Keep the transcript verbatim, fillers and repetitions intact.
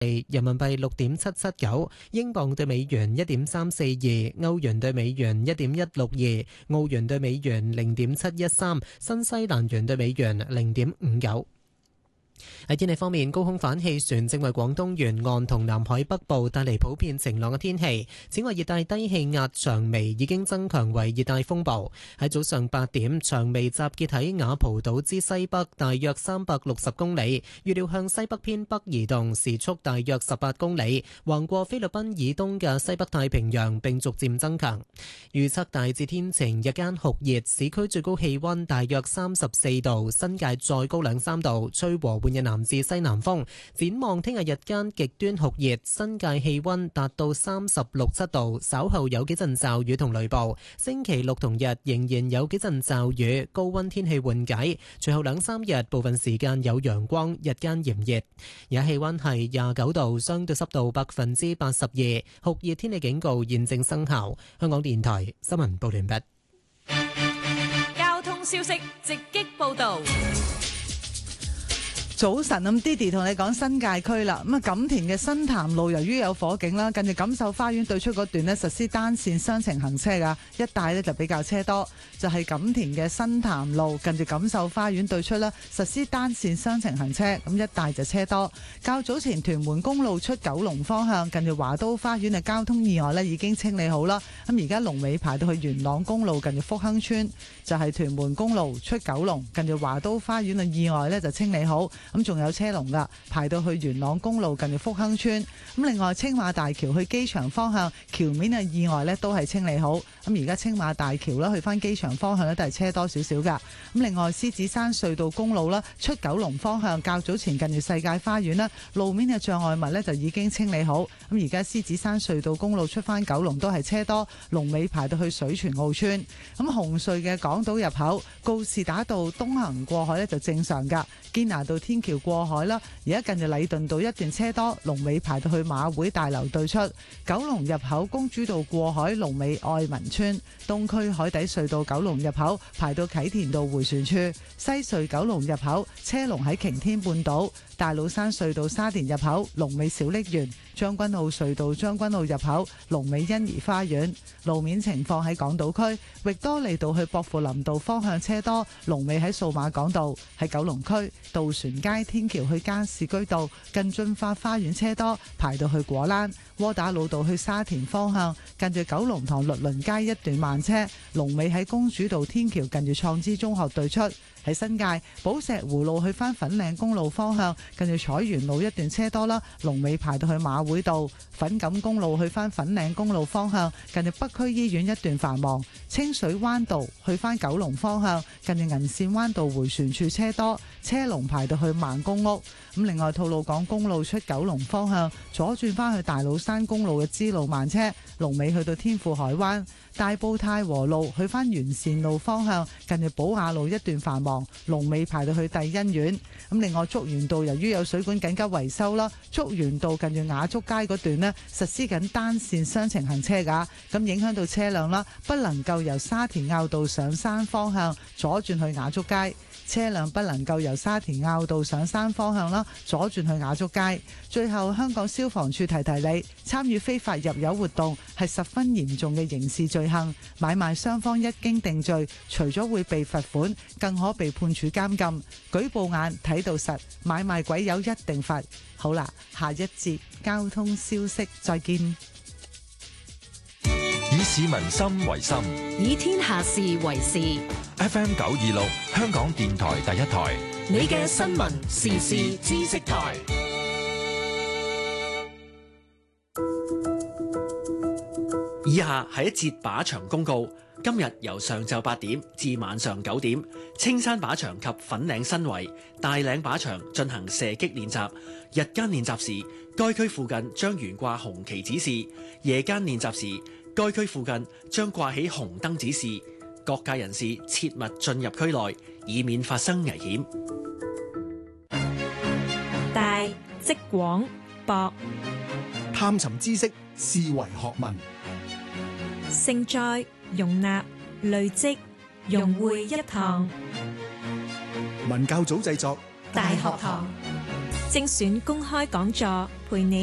人民幣六點七七九，英鎊對美元一點三四二，歐元對美元一點一六二，澳元對美元零點七一三，新西蘭元對美元零點五九。喺天氣方面，高空反氣旋正為廣東沿岸同南海北部帶嚟普遍晴朗嘅天氣。此外，熱帶低氣壓長微已經增強為熱帶風暴。喺早上八點，長微集結喺雅蒲島之西北，大約三百六十公里，預料向西北偏北移動，時速大約十八公里，橫過菲律賓以東嘅西北太平洋，並逐漸增強。預測大致天晴，日間酷熱，市區最高氣溫大約三十四度，新界再高兩三度，吹和緩嘅南至西南風。展望聽日日間極端酷熱，新界氣溫達到三十六七度，稍後有幾陣驟雨同雷暴。星期六同日仍然有幾陣驟雨，高溫天氣緩解。隨後兩三日部分時間有陽光，日間炎熱。而家氣溫係廿九度，相對濕度百分之八十二，酷熱天氣警告現正生效。香港電台新聞報完畢。 交通消息直擊報道。 早晨，咁 Didi 同你講新界區啦。咁啊，錦田嘅新潭路由於有火警啦，近住錦繡花園對出嗰段呢實施單線雙程行車噶，一帶呢就比較車多。就係錦田嘅新潭路近住錦繡花園對出啦，實施單線雙程行車，咁一帶就車多。較早前屯門公路出九龍方向近住華都花園嘅交通意外呢已經清理好啦。咁而家龍尾排到去元朗公路近住福亨村，就係屯門公路出九龍近住華都花園嘅意外呢就清理好。咁仲有車龍噶，排到去元朗公路近住福亨村。咁另外青馬大橋去機場方向橋面嘅意外呢都係清理好。咁而家青馬大橋啦去翻機場方向呢都係車多少少噶。咁另外獅子山隧道公路啦出九龍方向較早前近住世界花園啦路面嘅障礙物呢就已經清理好。咁而家獅子山隧道公路出翻九龍都係車多，龍尾排到去水泉澳村。咁紅隧嘅港島入口告士打道東行過海呢就正常噶，堅拿道天橋過海啦，而家近住禮頓道一段車多，龍尾排到去馬會大樓對出。九龍入口公主道過海，龍尾愛民村。東區海底隧道九龍入口排到啟田道迴旋處。西隧九龍入口車龍喺擎天半島。大老山隧道沙田入口龍尾小瀝源。將軍澳隧道將軍澳入口龍尾欣怡花園。路面情況喺港島區域多利道去薄扶林道方向車多，龍尾喺數碼港道。喺九龍區渡船街天橋去加士居道近駿發花園車多，排到去果欄。窩打老道去沙田方向近住九龍塘律倫街一段慢車，龍尾喺公主道天橋近住創知中學對出。喺新界寶石湖路去返粉嶺公路方向近住彩園路一段車多啦，龍尾排到去馬會道。粉錦公路去返粉嶺公路方向近住北區醫院一段繁忙。清水灣道去返九龍方向近住銀線灣道迴旋處車多，車龍排到去孟公屋。咁另外吐露港公路出九龍方向左轉返去大老山公路嘅支路慢車，龍尾去到天富海灣。大埔太和路去返完善路方向近住寶雅路一段繁忙，龍尾排到去帝欣苑。咁另外竹園道由於有水管緊急維修啦，竹園道近住雅竹街嗰段呢實施緊單線雙程行車噶，咁影響到車輛啦，不能夠由沙田坳道上山方向左轉去雅竹街。車輛不能夠由沙田坳道上山方向啦，左轉去雅竹街。最後，香港消防處提提你，參與非法入油活動係十分嚴重嘅刑事罪行，買賣雙方一經定罪，除咗會被罰款，更可被判處監禁。舉報眼睇到實，買賣鬼友一定罰。好啦，下一節交通消息再見。 以市民心為心， 以天下事為事。 F M 九二六香港電台第一台， 你嘅新聞時事知識台。 以下係一節靶場公告。今日由上晝八點至晚上九點，青山靶場及粉嶺新圍、大嶺靶場進行射擊練習。日間練習時，該區附近將懸掛紅旗指示；夜間練習時，該區附近將掛起紅燈指示。各界人士切勿進入區內，以免發生危險。 大即廣博， 探尋知識，視為學問。 盛載容納累積融匯一堂。 文教組製作， 大學堂。 精選公開講座，陪你